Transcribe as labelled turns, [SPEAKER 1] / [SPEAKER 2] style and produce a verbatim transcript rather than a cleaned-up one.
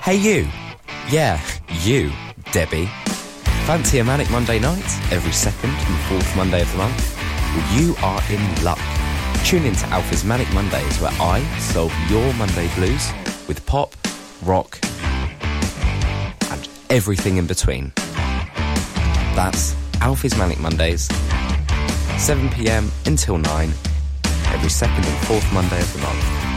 [SPEAKER 1] Hey you. Yeah, you, Debbie. Fancy a Manic Monday night every second and fourth Monday of the month? Well, you are in luck. Tune in to Alfie's Manic Mondays, where I solve your Monday blues with pop, rock, and everything in between. That's Alfie's Manic Mondays, seven p m until nine, every second and fourth Monday of the month.